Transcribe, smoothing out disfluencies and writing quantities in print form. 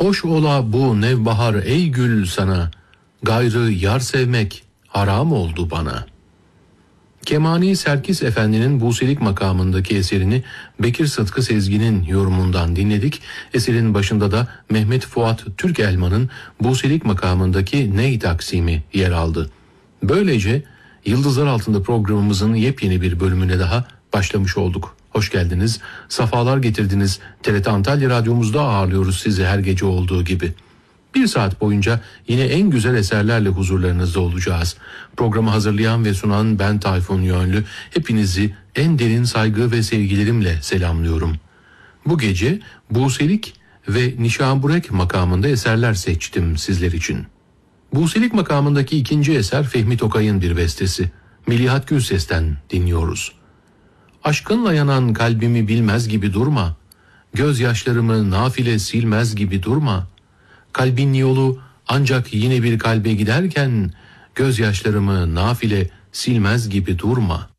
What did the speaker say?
Hoş ola bu nevbahar ey gül sana, gayrı yar sevmek haram oldu bana. Kemani Serkis Efendi'nin Buselik makamındaki eserini Bekir Sıtkı Sezgin'in yorumundan dinledik. Eserin başında da Mehmet Fuat Türkelman'ın Buselik makamındaki Ney Taksimi yer aldı. Böylece Yıldızlar Altında programımızın yepyeni bir bölümüne daha başlamış olduk. Hoş geldiniz, safalar getirdiniz. TRT Antalya Radyomuzda ağırlıyoruz sizi her gece olduğu gibi. Bir saat boyunca yine en güzel eserlerle huzurlarınızda olacağız. Programı hazırlayan ve sunan ben Tayfun Yönlü. Hepinizi en derin saygı ve sevgilerimle selamlıyorum. Bu gece Buselik ve Nişaburek makamında eserler seçtim sizler için. Buselik makamındaki ikinci eser Fehmi Tokay'ın bir bestesi. Melihat Gülses'ten dinliyoruz. Aşkınla yanan kalbimi bilmez gibi durma, gözyaşlarımı nafile silmez gibi durma. Kalbin yolu ancak yine bir kalbe giderken, gözyaşlarımı nafile silmez gibi durma.